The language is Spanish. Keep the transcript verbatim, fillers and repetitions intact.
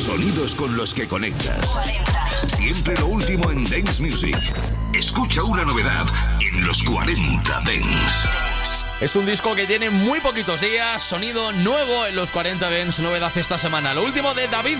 Sonidos con los que conectas. Siempre lo último en Dance Music. Escucha una novedad en los cuarenta Dance. Es un disco que tiene muy poquitos días, sonido nuevo en los cuarenta Dance, novedad esta semana. Lo último de David